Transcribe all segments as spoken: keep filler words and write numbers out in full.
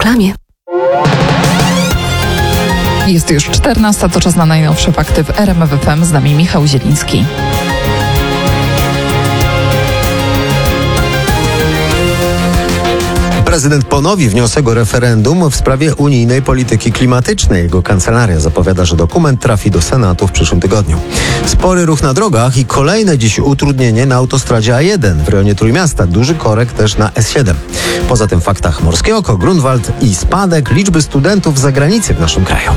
programie. Jest już czternasta, to czas na najnowsze fakty w R M F F M. Z nami Michał Zieliński. Prezydent ponowi wniosek o referendum w sprawie unijnej polityki klimatycznej. Jego kancelaria zapowiada, że dokument trafi do Senatu w przyszłym tygodniu. Spory ruch na drogach i kolejne dziś utrudnienie na autostradzie A jeden w rejonie Trójmiasta. Duży korek też na S siedem. Poza tym w faktach Morskie Oko, Grunwald i spadek liczby studentów z zagranicy w naszym kraju.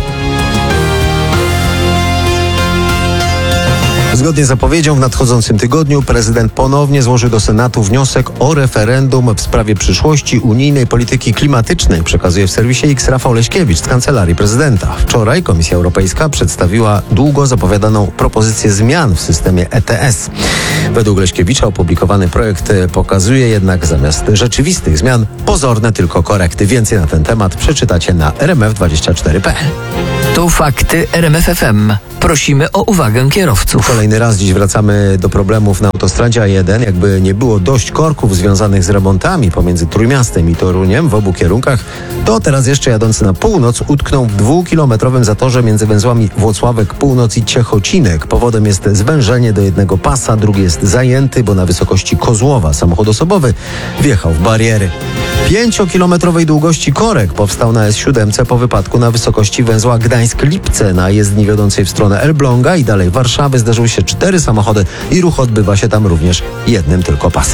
Zgodnie z zapowiedzią w nadchodzącym tygodniu prezydent ponownie złoży do Senatu wniosek o referendum w sprawie przyszłości unijnej polityki klimatycznej, przekazuje w serwisie X Rafał Leśkiewicz z Kancelarii Prezydenta. Wczoraj Komisja Europejska przedstawiła długo zapowiadaną propozycję zmian w systemie E T S. Według Leśkiewicza opublikowany projekt pokazuje jednak zamiast rzeczywistych zmian pozorne tylko korekty. Więcej na ten temat przeczytacie na R M F dwadzieścia cztery kropka P L. To fakty R M F F M. Prosimy o uwagę kierowców. Kolejny raz dziś wracamy do problemów na autostradzie A jeden. Jakby nie było dość korków związanych z remontami pomiędzy Trójmiastem i Toruniem w obu kierunkach, to teraz jeszcze jadący na północ utkną w dwukilometrowym zatorze między węzłami Włocławek Północ i Ciechocinek. Powodem jest zwężenie do jednego pasa, drugi jest zajęty, bo na wysokości Kozłowa samochód osobowy wjechał w bariery. Pięciokilometrowej długości korek powstał na S siedem po wypadku na wysokości węzła Gdańsk-Lipce. Na jezdni wiodącej w stronę Elbląga i dalej Warszawy zdarzyły się cztery samochody i ruch odbywa się tam również jednym tylko pasem.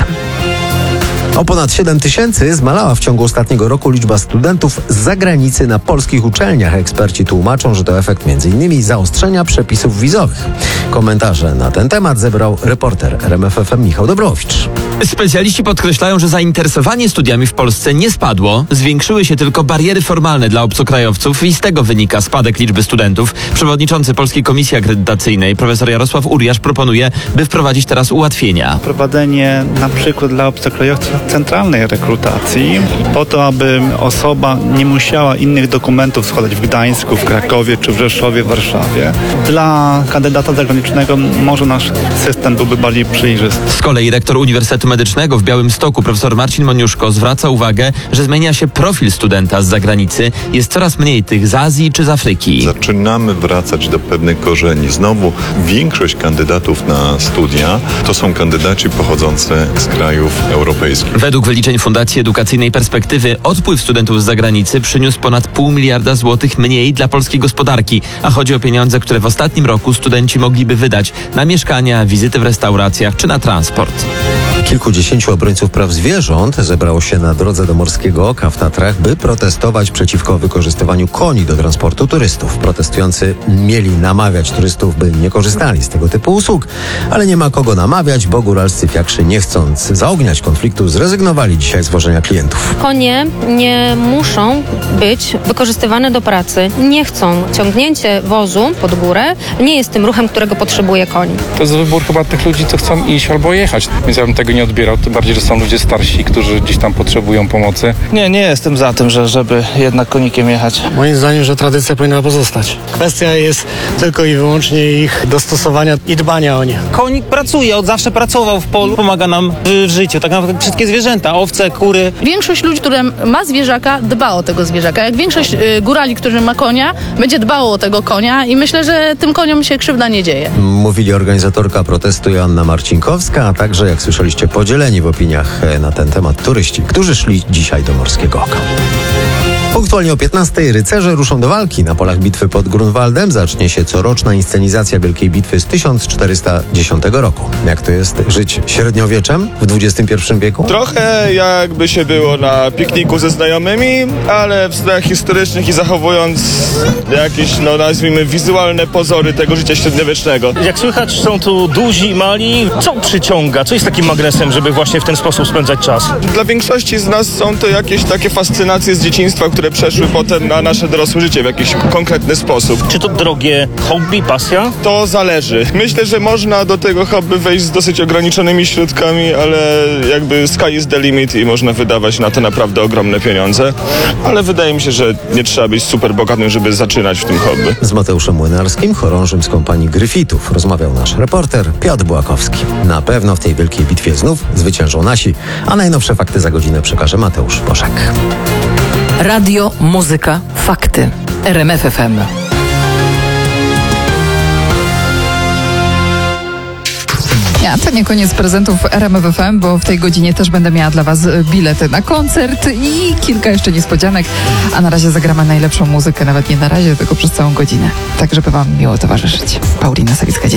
O ponad siedem tysięcy zmalała w ciągu ostatniego roku liczba studentów z zagranicy na polskich uczelniach. Eksperci tłumaczą, że to efekt między innymi zaostrzenia przepisów wizowych. Komentarze na ten temat zebrał reporter R M F F M Michał Dobrowicz. Specjaliści podkreślają, że zainteresowanie studiami w Polsce nie spadło. Zwiększyły się tylko bariery formalne dla obcokrajowców i z tego wynika spadek liczby studentów. Przewodniczący Polskiej Komisji Akredytacyjnej profesor Jarosław Uriasz proponuje, by wprowadzić teraz ułatwienia. Wprowadzenie na przykład dla obcokrajowców centralnej rekrutacji po to, aby osoba nie musiała innych dokumentów składać w Gdańsku, w Krakowie czy w Rzeszowie, w Warszawie. Dla kandydata zagranicznego może nasz system byłby bardziej przejrzysty. Z kolei rektor Uniwersytetu Medycznego w Białymstoku profesor Marcin Moniuszko zwraca uwagę, że zmienia się profil studenta z zagranicy. Jest coraz mniej tych z Azji czy z Afryki. Zaczynamy wracać do pewnych korzeni. Znowu większość kandydatów na studia to są kandydaci pochodzący z krajów europejskich. Według wyliczeń Fundacji Edukacyjnej Perspektywy odpływ studentów z zagranicy przyniósł ponad pół miliarda złotych mniej dla polskiej gospodarki, a chodzi o pieniądze, które w ostatnim roku studenci mogliby wydać na mieszkania, wizyty w restauracjach czy na transport. Kilkudziesięciu obrońców praw zwierząt zebrało się na drodze do Morskiego Oka w Tatrach, by protestować przeciwko wykorzystywaniu koni do transportu turystów. Protestujący mieli namawiać turystów, by nie korzystali z tego typu usług, ale nie ma kogo namawiać, bo góralscy fiakrzy, nie chcąc zaogniać konfliktu, zrezygnowali dzisiaj z wożenia klientów. Konie nie muszą być wykorzystywane do pracy. Nie chcą. Ciągnięcie wozu pod górę nie jest tym ruchem, którego potrzebuje koń. To jest wybór chyba tych ludzi, co chcą iść albo jechać. Więc ja bym tego nie odbierał, tym bardziej, że są ludzie starsi, którzy gdzieś tam potrzebują pomocy. Nie, nie jestem za tym, że, żeby jednak konikiem jechać. Moim zdaniem, że tradycja powinna pozostać. Kwestia jest tylko i wyłącznie ich dostosowania i dbania o nie. Konik pracuje, od zawsze pracował w polu, pomaga nam w życiu, tak naprawdę wszystkie zwierzęta, owce, kury. Większość ludzi, która ma zwierzaka, dba o tego zwierzaka. Jak większość y, górali, którzy ma konia, będzie dbało o tego konia i myślę, że tym koniom się krzywda nie dzieje. Mówili organizatorka protestu Joanna Marcinkowska, a także, jak słyszeliście, podzieleni w opiniach na ten temat turyści, którzy szli dzisiaj do Morskiego Oka. Punktualnie o piętnastej rycerze ruszą do walki. Na polach bitwy pod Grunwaldem zacznie się coroczna inscenizacja Wielkiej Bitwy z tysiąc czterysta dziesiątego roku. Jak to jest żyć średniowieczem w dwudziestym pierwszym wieku? Trochę jakby się było na pikniku ze znajomymi, ale w stronach historycznych i zachowując jakieś, no nazwijmy, wizualne pozory tego życia średniowiecznego. Jak słychać, są tu duzi i mali. Co przyciąga? Co jest takim magnesem, żeby właśnie w ten sposób spędzać czas? Dla większości z nas są to jakieś takie fascynacje z dzieciństwa, które przeszły potem na nasze dorosłe życie w jakiś konkretny sposób. Czy to drogie hobby, pasja? To zależy. Myślę, że można do tego hobby wejść z dosyć ograniczonymi środkami, ale jakby sky is the limit i można wydawać na to naprawdę ogromne pieniądze. Ale wydaje mi się, że nie trzeba być super bogatym, żeby zaczynać w tym hobby. Z Mateuszem Młynarskim, chorążym z kompanii Gryfitów, rozmawiał nasz reporter Piotr Błakowski. Na pewno w tej wielkiej bitwie znów zwyciężą nasi, a najnowsze fakty za godzinę przekaże Mateusz Boszek. Radio, muzyka, fakty. R M F F M. Ja, to nie koniec prezentów R M F F M, bo w tej godzinie też będę miała dla Was bilety na koncert i kilka jeszcze niespodzianek. A na razie zagramy najlepszą muzykę, nawet nie na razie, tylko przez całą godzinę. Tak, żeby Wam miło towarzyszyć. Paulina Sawicka, dzień